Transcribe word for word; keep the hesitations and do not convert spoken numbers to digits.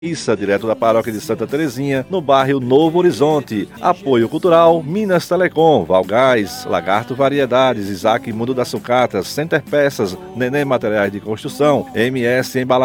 Isso, direto da paróquia de Santa Terezinha, no bairro Novo Horizonte. Apoio cultural, Minas Telecom, Valgás, Lagarto Variedades, Isaac Mundo das Sucatas, Center Peças, Nenê Materiais de Construção, M S Embalagens.